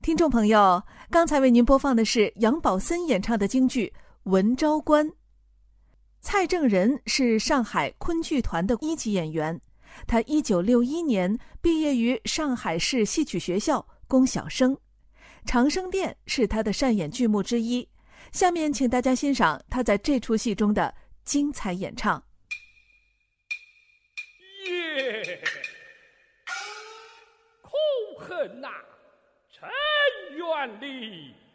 听众朋友，刚才为您播放的是杨宝森演唱的京剧《文昭关》。蔡正仁是上海昆剧团的1级演员，他1961年毕业于上海市戏曲学校龚小生，长生殿是他的擅演剧目之一。下面请大家欣赏他在这出戏中的精彩演唱。 耶，空恨呐，陈元礼